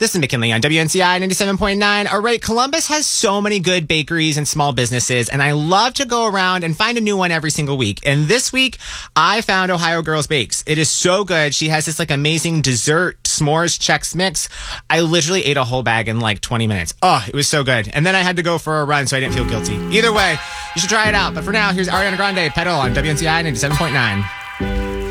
This is McKinley on WNCI 97.9. All right, Columbus has so many good bakeries and small businesses, and I love to go around and find a new one every single week. And this week, I found Ohio Girls Bakes. It is so good. She has this like amazing dessert s'mores Chex Mix. I literally ate a whole bag in like 20 minutes. Oh, it was so good. And then I had to go for a run, so I didn't feel guilty. Either way, you should try it out. But for now, here's Ariana Grande, Pedal on WNCI 97.9.